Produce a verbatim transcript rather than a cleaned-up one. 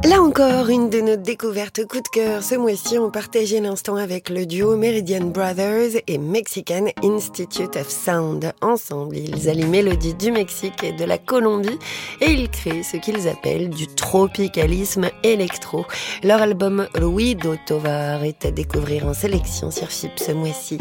Là encore, une de nos découvertes coup de cœur. Ce mois-ci, on partageait l'instant avec le duo Meridian Brothers et Mexican Institute of Sound. Ensemble, ils allient mélodies du Mexique et de la Colombie et ils créent ce qu'ils appellent du tropicalisme électro. Leur album Ruido Tovar est à découvrir en sélection sur F I P ce mois-ci.